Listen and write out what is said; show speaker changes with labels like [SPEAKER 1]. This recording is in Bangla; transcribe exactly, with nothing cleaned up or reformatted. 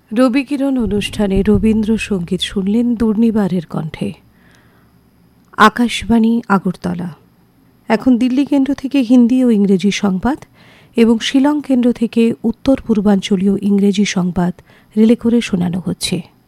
[SPEAKER 1] রবিকিরণ অনুষ্ঠানে রবীন্দ্রসঙ্গীত শুনলেন দুর্নিবারের কণ্ঠে। আকাশবাণী আগরতলা। এখন দিল্লি কেন্দ্র থেকে হিন্দি ও ইংরেজি সংবাদ এবং শিলং কেন্দ্র থেকে উত্তর পূর্বাঞ্চলীয় ইংরেজি সংবাদ রিলে করে শোনানো হচ্ছে।